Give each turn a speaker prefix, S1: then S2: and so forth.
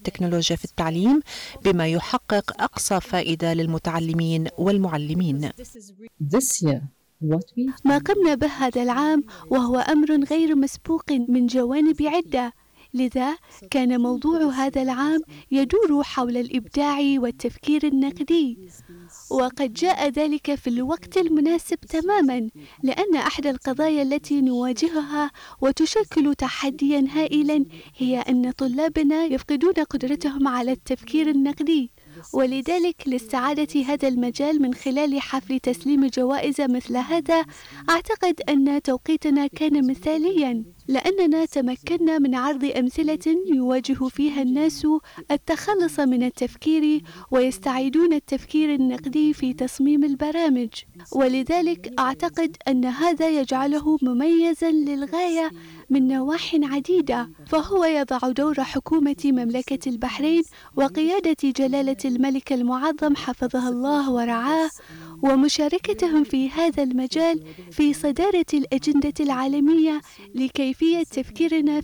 S1: التكنولوجيا في التعليم بما يحقق أقصى فائدة للمتعلمين والمعلمين.
S2: ما قمنا به هذا العام وهو أمر غير مسبوق من جوانب عدة، لذا كان موضوع هذا العام يدور حول الإبداع والتفكير النقدي، وقد جاء ذلك في الوقت المناسب تماما، لأن أحد القضايا التي نواجهها وتشكل تحديا هائلا هي أن طلابنا يفقدون قدرتهم على التفكير النقدي. ولذلك لاستعادة هذا المجال من خلال حفل تسليم جوائز مثل هذا، أعتقد أن توقيتنا كان مثاليا، لأننا تمكنا من عرض أمثلة يواجه فيها الناس التخلص من التفكير ويستعيدون التفكير النقدي في تصميم البرامج. ولذلك أعتقد أن هذا يجعله مميزا للغاية من نواحٍ عديدة، فهو يضع دور حكومة مملكة البحرين وقيادة جلالة الملك المعظم حفظه الله ورعاه ومشاركتهم في هذا المجال في صدارة الأجندة العالمية لكيفية تفكيرنا